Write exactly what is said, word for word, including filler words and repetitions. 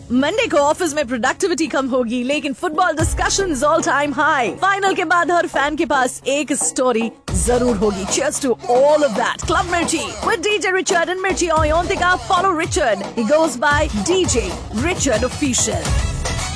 Monday को office में productivity कम होगी, लेकिन football discussions all time high. Final के बाद हर फैन के पास एक स्टोरी जरूर होगी। Cheers to all of that. Club Mirchi with D J Richard and Mirchi Oyontika. Follow Richard. He goes by D J Richard Official.